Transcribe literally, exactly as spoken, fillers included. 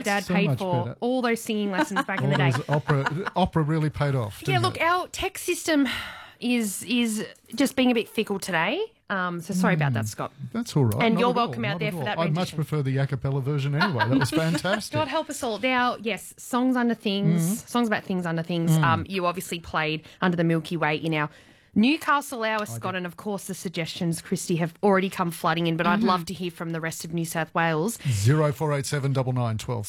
Dad So paid much for better. all those singing lessons back in All the day. those opera, opera really paid off. Yeah, didn't look, it? our tech system is is just being a bit fickle today. Um, so sorry about that, Scott. That's all right. And not you're at all, welcome out not there at for all. that I'd much rendition. prefer the a cappella version anyway. That was fantastic. God help us all. Now, yes, songs under things, Mm-hmm. songs about things under things. Mm. Um, you obviously played Under the Milky Way in our Newcastle Hour, Scott, and of course the suggestions, Christy, have already come flooding in, but I'd Mm-hmm. love to hear from the rest of New South Wales. Zero four eight seven double nine twelve.